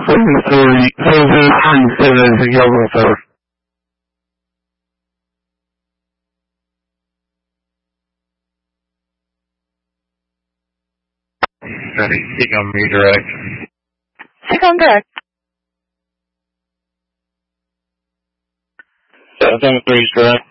737 Yellow, sir. Speaking on redirect. Speak on direct. 773 is direct.